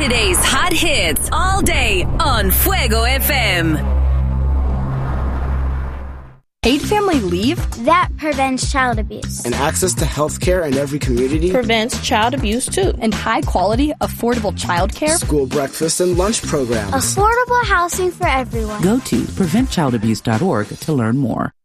Today's hot hits all day on Fuego FM. Paid family leave? That prevents child abuse. And access to health care in every community prevents child abuse too. And high quality, affordable child care. School breakfast and lunch programs. Affordable housing for everyone. Go to preventchildabuse.org to learn more.